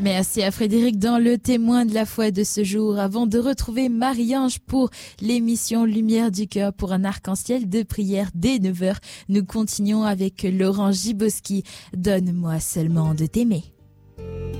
Merci à Frédéric dans le témoin de la foi de ce jour. Avant de retrouver Marie-Ange pour l'émission Lumière du cœur pour un arc-en-ciel de prière dès 9h, nous continuons avec Laurent Giboski. Donne-moi seulement de t'aimer.